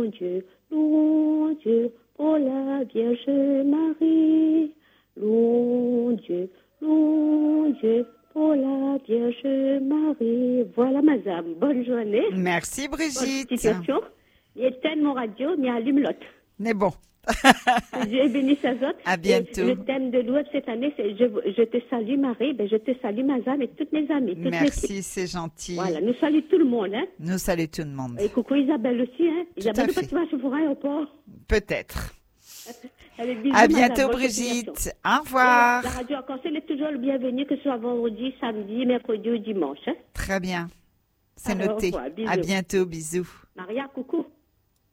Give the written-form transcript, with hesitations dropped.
louons Dieu pour la Vierge Marie. Louons Dieu pour la Vierge Marie. Voilà, madame. Bonne journée. Merci, Brigitte. Bonne situation. Il éteint mon radio, mais allume l'autre. Mais bon. Dieu bénisse les autres. À bientôt. Et le thème de l'ouest cette année, c'est je te salue, Marie. Ben, je te salue, madame, et toutes mes amies. Merci, c'est gentil. Voilà, nous saluons tout le monde. Hein. Nous saluons tout le monde. Et coucou Isabelle aussi. Hein. Tout Isabelle, à fait. tu vas sur l'aéroport. Peut-être. Allez, bisous, À bientôt, madame, bonne Brigitte. continuation. Au revoir. La radio Arc-en-Ciel est toujours le bienvenu, que ce soit vendredi, samedi, mercredi ou dimanche. Hein. Très bien. C'est Alors, noté. au revoir, bisous. À bientôt. Bisous. Maria, coucou.